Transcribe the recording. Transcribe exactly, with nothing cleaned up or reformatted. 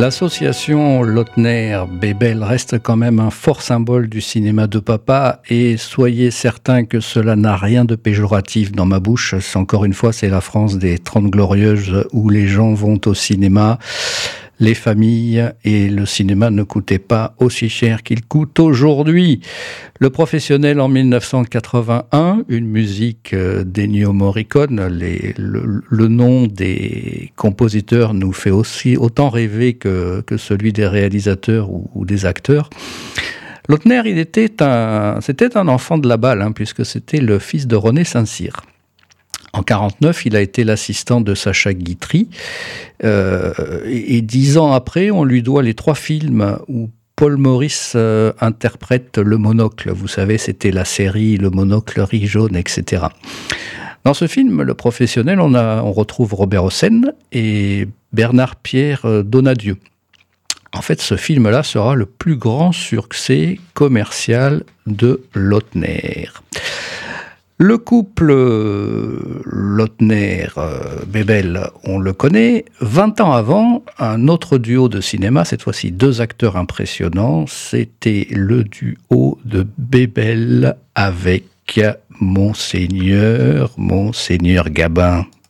L'association Lautner-Bébel reste quand même un fort symbole du cinéma de papa et soyez certains que cela n'a rien de péjoratif dans ma bouche. C'est encore une fois, c'est la France des Trente Glorieuses où les gens vont au cinéma, les familles, et le cinéma ne coûtait pas aussi cher qu'il coûte aujourd'hui. Le Professionnel en mille neuf cent quatre-vingt-un, une musique d'Ennio Morricone. Les, le, le nom des compositeurs nous fait aussi autant rêver que, que celui des réalisateurs ou, ou des acteurs. Lautner, il était un, c'était un enfant de la balle, hein, puisque c'était le fils de René Saint-Cyr. En quarante-neuf, il a été l'assistant de Sacha Guitry. Euh, et, et dix ans après, on lui doit les trois films où Paul Morris euh, interprète le monocle. Vous savez, c'était la série Le Monocle, Riz jaune, et cetera. Dans ce film, Le Professionnel, on, a, on retrouve Robert Hossein et Bernard-Pierre Donadieu. En fait, ce film-là sera le plus grand succès commercial de Lautner. Le couple Lautner-Bébel, on le connaît. vingt ans avant, un autre duo de cinéma, cette fois-ci deux acteurs impressionnants, c'était le duo de Bébel avec Monseigneur, Monseigneur Gabin.